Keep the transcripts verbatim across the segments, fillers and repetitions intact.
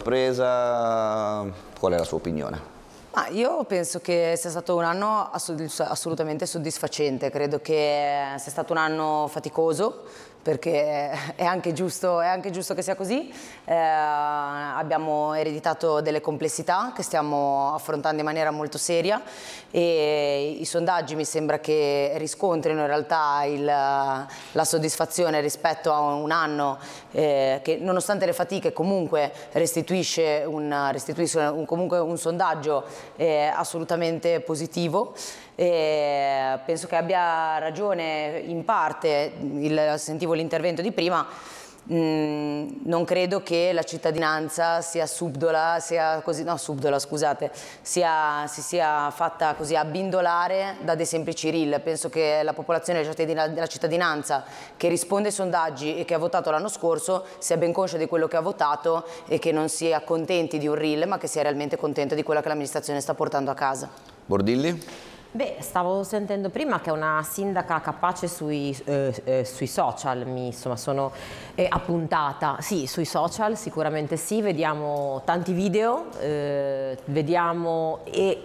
sorpresa? Qual è la sua opinione? Ma io penso che sia stato un anno assolutamente soddisfacente, credo che sia stato un anno faticoso, perché è anche giusto, è anche giusto che sia così. Eh, abbiamo ereditato delle complessità che stiamo affrontando in maniera molto seria e i sondaggi mi sembra che riscontrino in realtà il, la soddisfazione rispetto a un anno eh, che nonostante le fatiche comunque restituisce un, restituisce un, comunque un sondaggio eh, assolutamente positivo. E penso che abbia ragione in parte, il, sentivo l'intervento di prima, mh, non credo che la cittadinanza sia subdola, sia così, no subdola scusate, sia, si sia fatta così abbindolare da dei semplici reel. Penso che la popolazione della cittadinanza che risponde ai sondaggi e che ha votato l'anno scorso sia ben conscia di quello che ha votato e che non sia contenti di un reel ma che sia realmente contenta di quello che l'amministrazione sta portando a casa. Bordilli? Beh, stavo sentendo prima che è una sindaca capace sui, eh, eh, sui social, mi insomma sono eh, appuntata, sì, sui social sicuramente sì, vediamo tanti video, eh, vediamo e,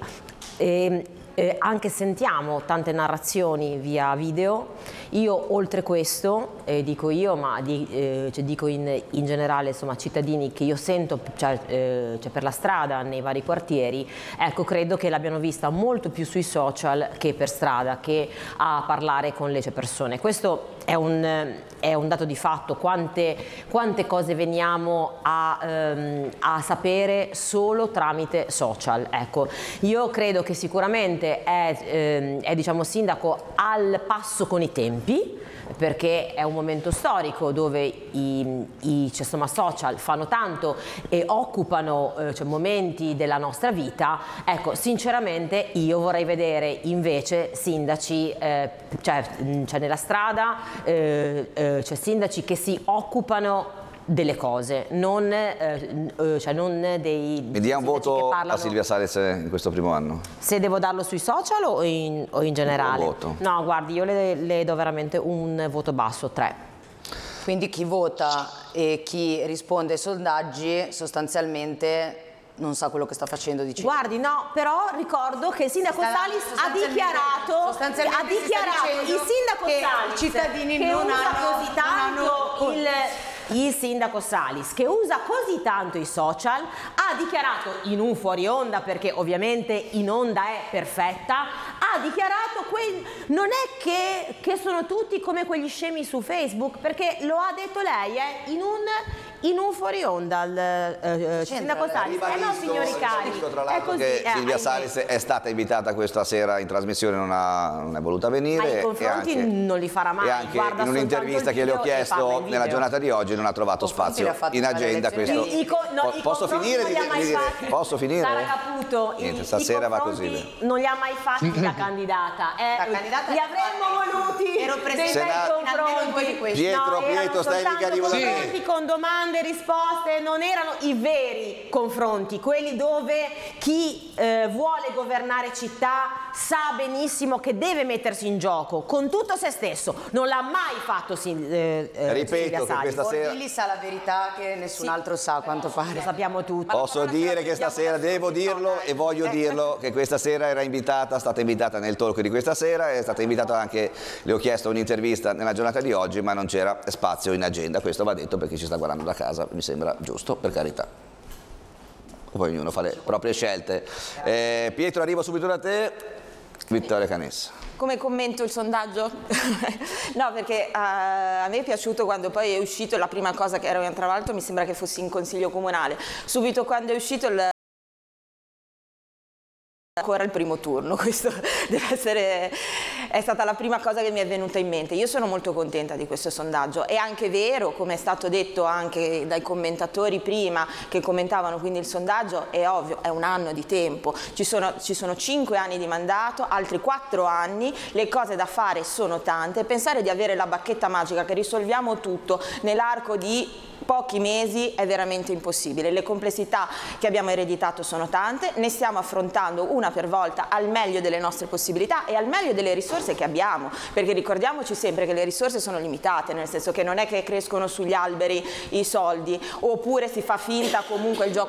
e eh, anche sentiamo tante narrazioni via video. Io oltre questo, eh, dico io, ma di, eh, cioè dico in, in generale insomma cittadini che io sento cioè, eh, cioè per la strada, nei vari quartieri, ecco credo che l'abbiano vista molto più sui social che per strada, che a parlare con le persone. Questo è un, è un dato di fatto, quante, quante cose veniamo a, ehm, a sapere solo tramite social. Ecco, io credo che sicuramente è, ehm, è diciamo sindaco al passo con i tempi, perché è un momento storico dove i, i cioè, insomma, social fanno tanto e occupano eh, cioè, momenti della nostra vita. Ecco, sinceramente io vorrei vedere invece sindaci eh, cioè, cioè nella strada eh, eh, cioè sindaci che si occupano delle cose, non, eh, cioè non dei... Mi dia un voto parlano... a Silvia Salis in questo primo anno. Se devo darlo sui social o in, o in generale? Un voto. No, guardi, io le, le do veramente un voto basso, tre. Quindi chi vota e chi risponde ai sondaggi sostanzialmente non sa quello che sta facendo, dici? Guardi, no, però ricordo che il sindaco Salis ha dichiarato, ha dichiarato il sindaco che Salis, i cittadini che non usa hanno, così tanto non hanno... il... Il sindaco Salis, che usa così tanto i social, ha dichiarato in un fuori onda, perché ovviamente in onda è perfetta, ha dichiarato que- non è che, che sono tutti come quegli scemi su Facebook, perché lo ha detto lei eh, in un in un fuori onda il eh, sindaco Salis. Eh no, signori cari, tra è l'altro così. che eh, Silvia eh, Salis è stata invitata questa sera in trasmissione, non, ha, non è voluta venire. Ma i confronti e anche, non li farà mai. E anche Guarda in un'intervista che le ho chiesto nella giornata di oggi non ha trovato spazio in agenda. Questo. I, i, no, i posso finire di, di dire? Posso finire? Sara Caputo, Niente, i, stasera i va così. Non li ha mai fatti da candidata. Eh, La candidata li avremmo voluti ero dei presente bei confronti. Pietro, no, Pietro, stai mica arrivando. Confronti con domande e risposte, non erano i veri confronti, quelli dove chi eh, vuole governare città sa benissimo che deve mettersi in gioco con tutto se stesso. Non l'ha mai fatto eh, eh, ripeto che questa sera Bordilli sa la verità che nessun sì. altro sa, a quanto pare. Lo sappiamo tutti. Posso dire che stasera devo dirlo e voglio dirlo che questa sera era invitata, è stata invitata nel talk di questa sera, è stata invitata anche, le ho chiesto un'intervista nella giornata di oggi, ma non c'era spazio in agenda. Questo va detto perché ci sta guardando da casa, mi sembra giusto, per carità. Poi ognuno fa le proprie scelte. Eh, Pietro, arrivo subito da te. Vittoria Canessa. Come commento il sondaggio? No, perché uh, a me è piaciuto quando poi è uscito, la prima cosa che ero, tra l'altro mi sembra che fossi in consiglio comunale, subito quando è uscito il ancora il primo turno, questo deve essere, è stata la prima cosa che mi è venuta in mente. Io sono molto contenta di questo sondaggio. È anche vero, come è stato detto anche dai commentatori prima che commentavano quindi il sondaggio, è ovvio, è un anno di tempo, ci sono, ci sono cinque anni di mandato, altri quattro anni, le cose da fare sono tante. Pensare di avere la bacchetta magica che risolviamo tutto nell'arco di pochi mesi è veramente impossibile. Le complessità che abbiamo ereditato sono tante, ne stiamo affrontando una per volta al meglio delle nostre possibilità e al meglio delle risorse che abbiamo, perché ricordiamoci sempre che le risorse sono limitate, nel senso che non è che crescono sugli alberi i soldi, oppure si fa finta comunque il gioco